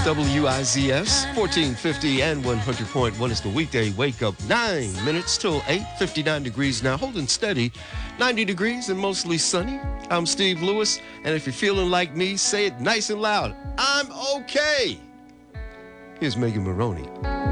WIZS 1450 and 100.1 is the weekday wake up. 9 minutes till 8, 59 degrees now, holding steady, 90 degrees and mostly sunny. I'm Steve Lewis, and if you're feeling like me, say it nice and loud. I'm okay. Here's Megan Maroney.